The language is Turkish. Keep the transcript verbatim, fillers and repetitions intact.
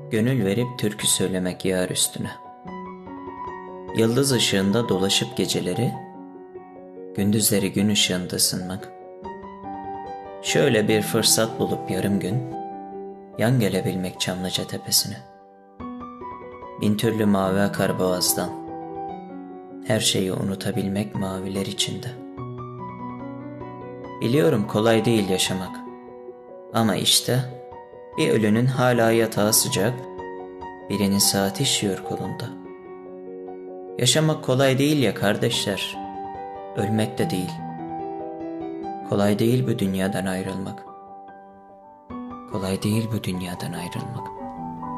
Gönül verip türkü söylemek yar üstüne. Yıldız ışığında dolaşıp geceleri, gündüzleri gün ışığında ısınmak. Şöyle bir fırsat bulup yarım gün, yan gelebilmek Çamlıca tepesine. Bin türlü mavi akar boğazdan, her şeyi unutabilmek maviler içinde. Biliyorum kolay değil yaşamak, ama işte bir ölünün hala yatağı sıcak, birinin saati işiyor kolunda. Yaşamak kolay değil ya kardeşler, ölmek de değil. Kolay değil bu dünyadan ayrılmak. Kolay değil bu dünyadan ayrılmak.